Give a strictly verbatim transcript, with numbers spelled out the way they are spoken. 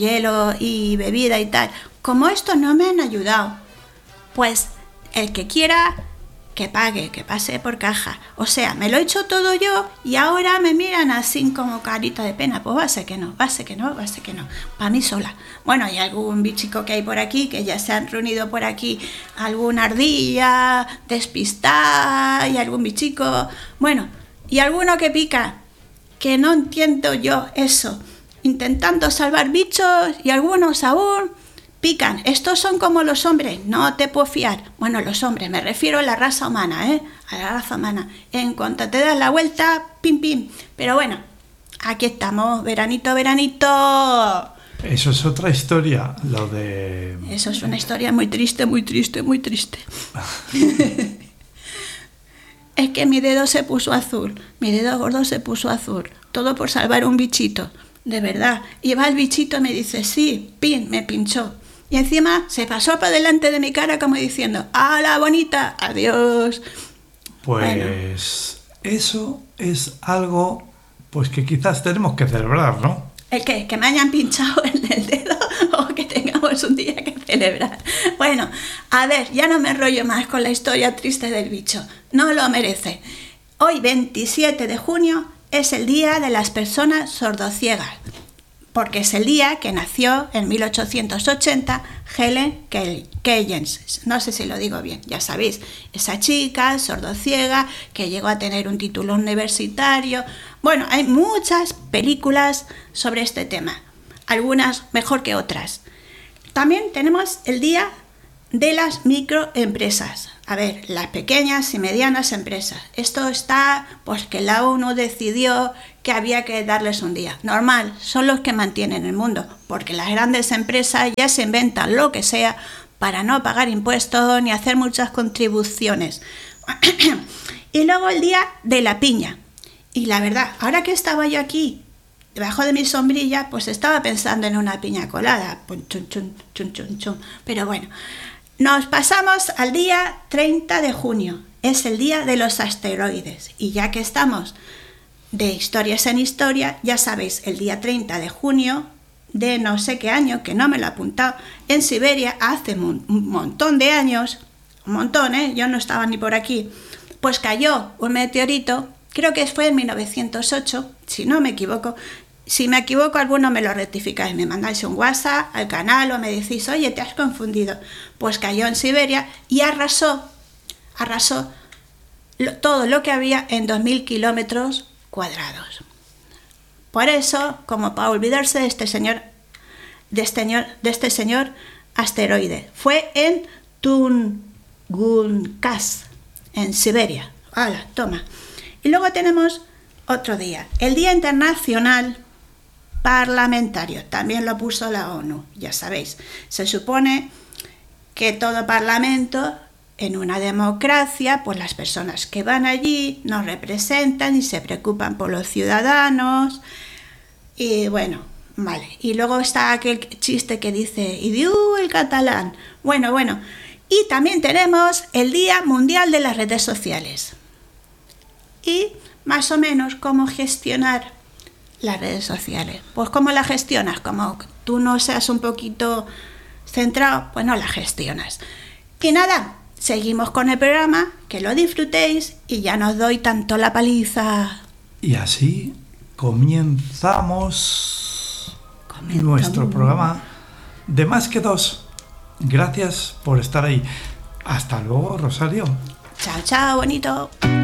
hielo y bebida y tal. Como estos no me han ayudado, pues el que quiera que pague, que pase por caja. O sea, me lo he hecho todo yo y ahora me miran así como carita de pena. Pues va a ser que no, va a ser que no, va a ser que no. Para mí sola. Bueno, hay algún bichico que hay por aquí, que ya se han reunido por aquí, alguna ardilla despistada y algún bichico. Bueno, y alguno que pica, que no entiendo yo eso. Intentando salvar bichos y algunos aún pican. Estos son como los hombres, no te puedo fiar. Bueno, los hombres, me refiero a la raza humana, ¿eh? A la raza humana. En cuanto te das la vuelta, pim, pim. Pero bueno, aquí estamos, veranito, veranito. Eso es otra historia, lo de... Eso es una historia muy triste, muy triste, muy triste. Es que mi dedo se puso azul, mi dedo gordo se puso azul. Todo por salvar un bichito, de verdad. Y va el bichito y me dice, sí, pin, me pinchó. Y encima se pasó para delante de mi cara como diciendo, ¡hala, bonita! ¡Adiós! Pues bueno, eso es algo pues que quizás tenemos que celebrar, ¿no? ¿El qué? ¿Que me hayan pinchado en el dedo o que tengamos un día que celebrar? Bueno, a ver, ya no me enrollo más con la historia triste del bicho. No lo merece. Hoy, veintisiete de junio, es el Día de las Personas Sordociegas, porque es el día que nació en mil ochocientos ochenta Helen Keynes. No sé si lo digo bien, ya sabéis, esa chica sordociega que llegó a tener un título universitario. Bueno, hay muchas películas sobre este tema, algunas mejor que otras. También tenemos el Día de las Microempresas. A ver, las pequeñas y medianas empresas. Esto está, pues que la ONU decidió que había que darles un día. Normal, son los que mantienen el mundo, porque las grandes empresas ya se inventan lo que sea para no pagar impuestos ni hacer muchas contribuciones. Y luego el Día de la Piña. Y la verdad, ahora que estaba yo aquí, debajo de mi sombrilla, pues estaba pensando en una piña colada. Pum, chun, chun, chun, chun, chun. Pero bueno, nos pasamos al día treinta de junio. Es el día de los asteroides. Y ya que estamos de historias en historia, ya sabéis, el día treinta de junio de no sé qué año, que no me lo he apuntado, en Siberia, hace un montón de años, un montón, ¿eh? Yo no estaba ni por aquí, pues cayó un meteorito, creo que fue en mil novecientos ocho, si no me equivoco. Si me equivoco, alguno me lo rectificáis, me mandáis un WhatsApp al canal o me decís, oye, te has confundido. Pues cayó en Siberia y arrasó, arrasó lo, todo lo que había en dos mil kilómetros cuadrados. Por eso, como para olvidarse de este señor, de este señor, de este señor asteroide, fue en Tunguska, en Siberia. ¡Hala, toma! Y luego tenemos otro día, el Día Internacional Parlamentario, también lo puso la ONU, ya sabéis. Se supone que todo parlamento, en una democracia, pues las personas que van allí nos representan y se preocupan por los ciudadanos. Y bueno, vale. Y luego está aquel chiste que dice, y diu el catalán. Bueno, bueno. Y también tenemos el Día Mundial de las Redes Sociales. Y más o menos cómo gestionar las redes sociales. Pues cómo las gestionas, como tú no seas un poquito centrado, pues no las gestionas. Y nada, seguimos con el programa, que lo disfrutéis y ya no os doy tanto la paliza. Y así comenzamos Comenzamos. nuestro programa de Más que Dos. Gracias por estar ahí. Hasta luego, Rosario. Chao, chao, bonito.